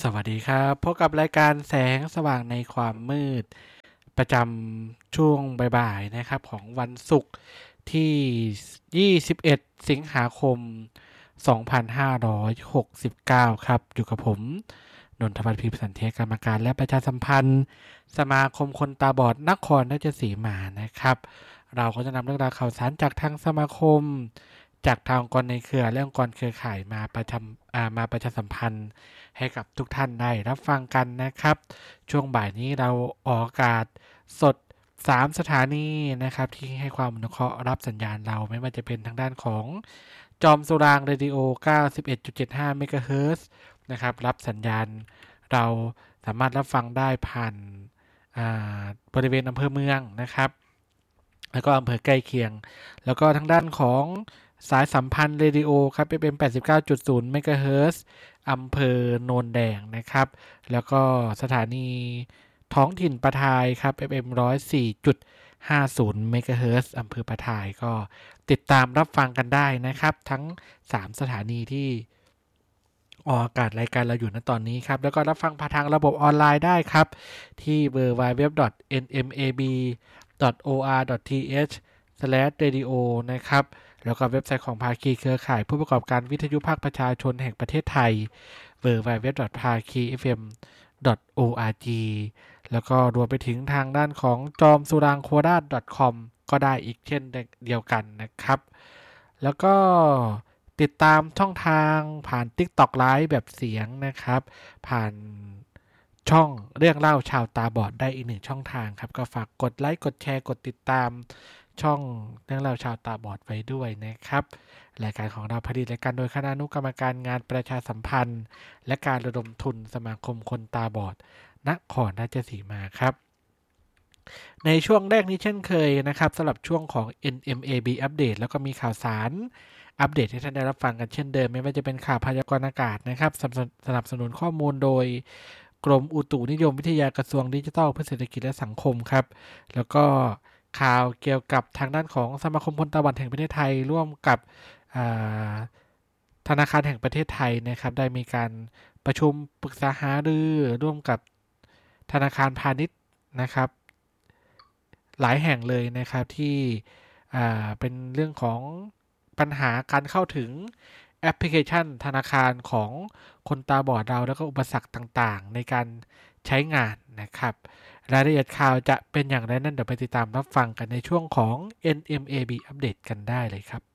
สวัสดีครับพบกับรายการแสงสว่างในความมืดประจำช่วงบ่ายๆนะครับของวันศุกร์ที่21สิงหาคม2569ครับอยู่กับผมนนทวัฒน์พิมพ์สันเทียกรรมการและประชาสัมพันธ์สมาคมคนตาบอดนครราชสีมานะครับเราก็จะนำเรื่องราวข่าวสารจากทางสมาคมจากทางองค์กรในเครือและองค์กรเครือข่ายมาประชาสัมพันธ์ให้กับทุกท่านได้รับฟังกันนะครับช่วงบ่ายนี้เราออกอากาศสด3สถานีนะครับที่ให้ความอนุเคราะห์รับสัญญาณเราไม่ว่าจะเป็นทางด้านของจอมสุรางเรดิโอ 91.75 เมกะเฮิรตซ์นะครับรับสัญญาณเราสามารถรับฟังได้ผ่านบริเวณอำเภอเมืองนะครับแล้วก็อำเภอใกล้เคียงแล้วก็ทางด้านของสายสัมพันธ์เรดิโอครับ FM 89.0 เมกะเฮิรตซ์อำเภอโนนแดงนะครับแล้วก็สถานีท้องถิ่นปะทายครับ FM 104.50 เมกะเฮิรตซ์อำเภอปะทายก็ติดตามรับฟังกันได้นะครับทั้ง3สถานีที่ออกอากาศรายการเราอยู่ณตอนนี้ครับแล้วก็รับฟังผ่านทางระบบออนไลน์ได้ครับที่ www.nmab.or.th/radio นะครับแล้วก็เว็บไซต์ของภาคีเครือข่ายผู้ประกอบการวิทยุภาคประชาชนแห่งประเทศไทย www.phakifm.org แล้วก็รวมไปถึงทางด้านของจอมสุรางโคราช .com ก็ได้อีกเช่นเดียวกันนะครับแล้วก็ติดตามช่องทางผ่าน TikTok Live แบบเสียงนะครับผ่านช่องเรื่องเล่าชาวตาบอดได้อีก1ช่องทางครับก็ฝากกดไลค์กดแชร์กดติดตามช่องเรื่องเล่าชาวตาบอดไว้ด้วยนะครับรายการของเราผลิตรายการโดยคณะอนุกรรมการงานประชาสัมพันธ์และการระดมทุนสมาคมคนตาบอดนครราชสีมาครับในช่วงแรกนี้เช่นเคยนะครับสำหรับช่วงของ NMAB อัปเดตแล้วก็มีข่าวสารอัปเดตให้ท่านได้รับฟังกันเช่นเดิมไม่ว่าจะเป็นข่าวพยากรณ์อากาศนะครับสนับสนุนข้อมูลโดยกรมอุตุนิยมวิทยากระทรวงดิจิทัลเพื่อเศรษฐกิจและสังคมครับแล้วก็ข่าวเกี่ยวกับทางด้านของสมาคมคนตาบอดแห่งประเทศไทยร่วมกับธนาคารแห่งประเทศไทยนะครับได้มีการประชุมปรึกษาหารือร่วมกับธนาคารพาณิชย์นะครับหลายแห่งเลยนะครับที่เป็นเรื่องของปัญหาการเข้าถึงแอปพลิเคชันธนาคารของคนตาบอดเราแล้วก็อุปสรรคต่างๆในการใช้งานนะครับรายละเอียดข่าวจะเป็นอย่างไรนั้นเดี๋ยวไปติดตามรับฟังกันในช่วงของ NMAB อัปเดตกันได้เลยครับ